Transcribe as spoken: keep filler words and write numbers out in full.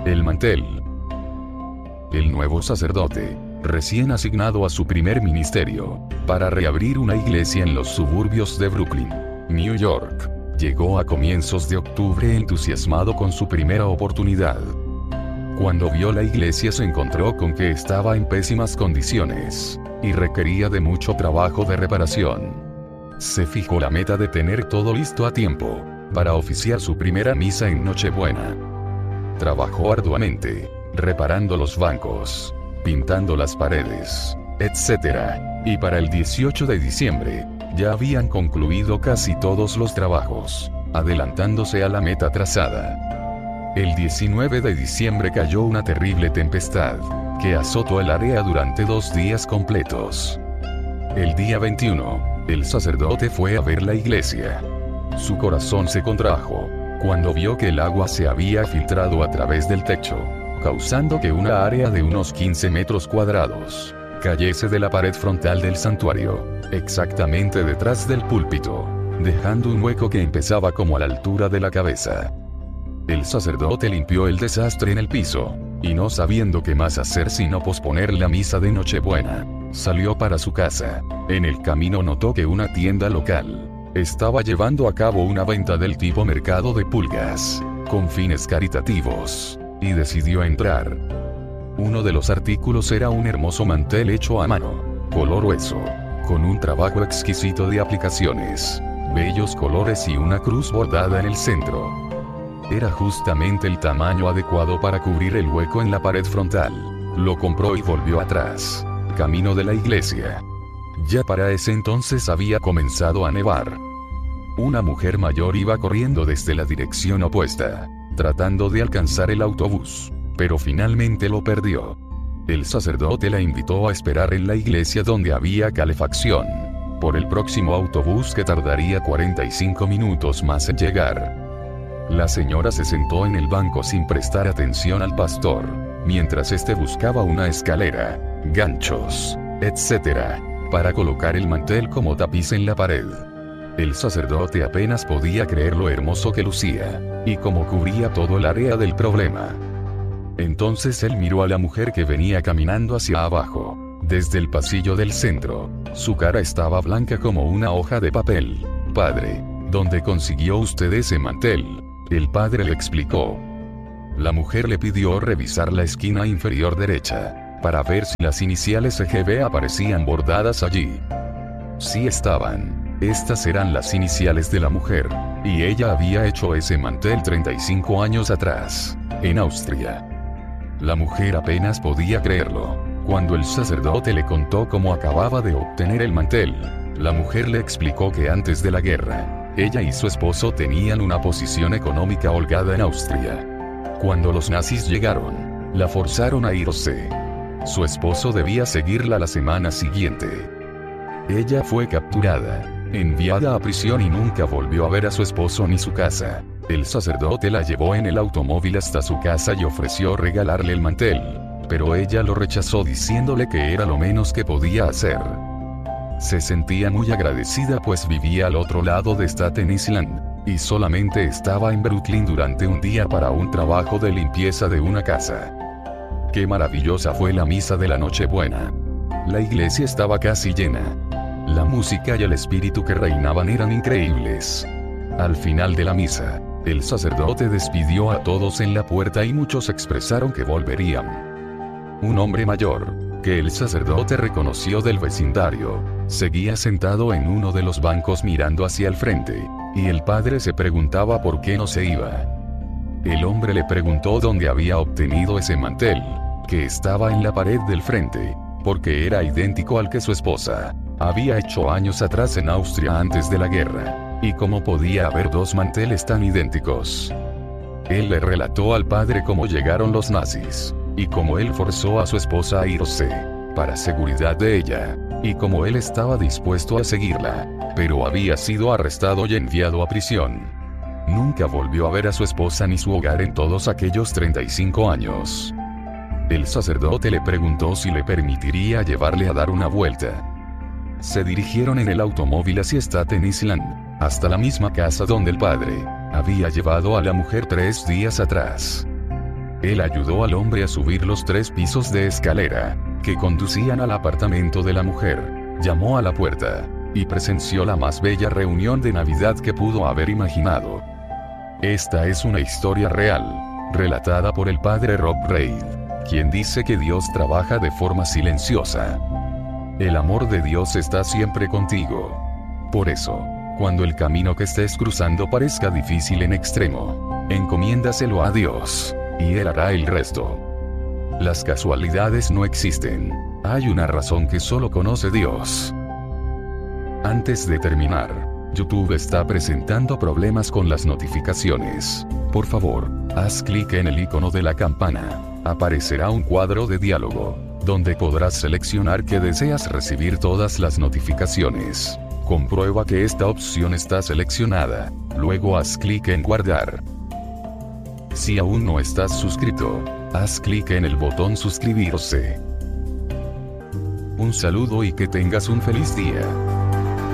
El mantel. El nuevo sacerdote, recién asignado a su primer ministerio, para reabrir una iglesia en los suburbios de Brooklyn, New York, llegó a comienzos de octubre entusiasmado con su primera oportunidad. Cuando vio la iglesia se encontró con que estaba en pésimas condiciones, y requería de mucho trabajo de reparación. Se fijó la meta de tener todo listo a tiempo, para oficiar su primera misa en Nochebuena. Trabajó arduamente, reparando los bancos, pintando las paredes, etcétera, y para el dieciocho de diciembre, ya habían concluido casi todos los trabajos, adelantándose a la meta trazada. El diecinueve de diciembre cayó una terrible tempestad, que azotó el área durante dos días completos. El día veintiuno, el sacerdote fue a ver la iglesia. Su corazón se contrajo, cuando vio que el agua se había filtrado a través del techo, causando que una área de unos quince metros cuadrados cayese de la pared frontal del santuario, exactamente detrás del púlpito, dejando un hueco que empezaba como a la altura de la cabeza. El sacerdote limpió el desastre en el piso, y no sabiendo qué más hacer sino posponer la misa de Nochebuena, salió para su casa. En el camino notó que una tienda local estaba llevando a cabo una venta del tipo mercado de pulgas, con fines caritativos, y decidió entrar. Uno de los artículos era un hermoso mantel hecho a mano, color hueso, con un trabajo exquisito de aplicaciones, bellos colores y una cruz bordada en el centro. Era justamente el tamaño adecuado para cubrir el hueco en la pared frontal. Lo compró y volvió atrás, camino de la iglesia. Ya para ese entonces había comenzado a nevar. Una mujer mayor iba corriendo desde la dirección opuesta, tratando de alcanzar el autobús, pero finalmente lo perdió. El sacerdote la invitó a esperar en la iglesia donde había calefacción, por el próximo autobús que tardaría cuarenta y cinco minutos más en llegar. La señora se sentó en el banco sin prestar atención al pastor, mientras éste buscaba una escalera, ganchos, etcétera, para colocar el mantel como tapiz en la pared. El sacerdote apenas podía creer lo hermoso que lucía, y cómo cubría todo el área del problema. Entonces él miró a la mujer que venía caminando hacia abajo, desde el pasillo del centro. Su cara estaba blanca como una hoja de papel. «Padre, ¿dónde consiguió usted ese mantel?», el padre le explicó. La mujer le pidió revisar la esquina inferior derecha, para ver si las iniciales E G B aparecían bordadas allí. Sí estaban. Estas eran las iniciales de la mujer, y ella había hecho ese mantel treinta y cinco años atrás, en Austria. La mujer apenas podía creerlo. Cuando el sacerdote le contó cómo acababa de obtener el mantel, la mujer le explicó que antes de la guerra, ella y su esposo tenían una posición económica holgada en Austria. Cuando los nazis llegaron, la forzaron a irse. Su esposo debía seguirla la semana siguiente. Ella fue capturada, enviada a prisión y nunca volvió a ver a su esposo ni su casa. El sacerdote la llevó en el automóvil hasta su casa y ofreció regalarle el mantel, pero ella lo rechazó diciéndole que era lo menos que podía hacer. Se sentía muy agradecida pues vivía al otro lado de Staten Island, y solamente estaba en Brooklyn durante un día para un trabajo de limpieza de una casa. Qué maravillosa fue la misa de la Nochebuena. La iglesia estaba casi llena. La música y el espíritu que reinaban eran increíbles. Al final de la misa, el sacerdote despidió a todos en la puerta y muchos expresaron que volverían. Un hombre mayor, que el sacerdote reconoció del vecindario, seguía sentado en uno de los bancos mirando hacia el frente, y el padre se preguntaba por qué no se iba. El hombre le preguntó dónde había obtenido ese mantel, que estaba en la pared del frente, porque era idéntico al que su esposa había hecho años atrás en Austria antes de la guerra, y cómo podía haber dos manteles tan idénticos. Él le relató al padre cómo llegaron los nazis, y cómo él forzó a su esposa a irse, para seguridad de ella, y cómo él estaba dispuesto a seguirla, pero había sido arrestado y enviado a prisión. Nunca volvió a ver a su esposa ni su hogar en todos aquellos treinta y cinco años. El sacerdote le preguntó si le permitiría llevarle a dar una vuelta. Se dirigieron en el automóvil hacia Staten Island, hasta la misma casa donde el padre había llevado a la mujer tres días atrás. Él ayudó al hombre a subir los tres pisos de escalera, que conducían al apartamento de la mujer, llamó a la puerta, y presenció la más bella reunión de Navidad que pudo haber imaginado. Esta es una historia real, relatada por el padre Rob Reid, quien dice que Dios trabaja de forma silenciosa. El amor de Dios está siempre contigo. Por eso, cuando el camino que estés cruzando parezca difícil en extremo, encomiéndaselo a Dios, y Él hará el resto. Las casualidades no existen. Hay una razón que solo conoce Dios. Antes de terminar, YouTube está presentando problemas con las notificaciones. Por favor, haz clic en el icono de la campana. Aparecerá un cuadro de diálogo, donde podrás seleccionar que deseas recibir todas las notificaciones. Comprueba que esta opción está seleccionada. Luego haz clic en guardar. Si aún no estás suscrito, haz clic en el botón suscribirse. Un saludo y que tengas un feliz día.